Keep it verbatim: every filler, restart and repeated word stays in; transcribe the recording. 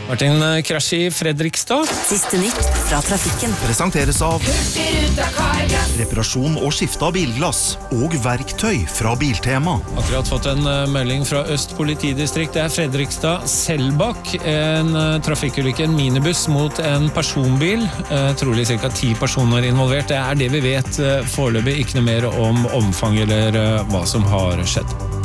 Martin, krasj i Fredrikstad. Siste nytt fra trafikken. Presenteres av reparasjon og skifte av bilglass og verktøy fra Biltema. Akkurat fått en melding fra Øst politidistrikt. Det er Fredrikstad Selbakk. En trafikkulykke, en minibuss mot en personbil. Trolig cirka ti personer involvert. Det er det vi vet foreløpig, ikke noe mer om omfang eller hva som har skjedd.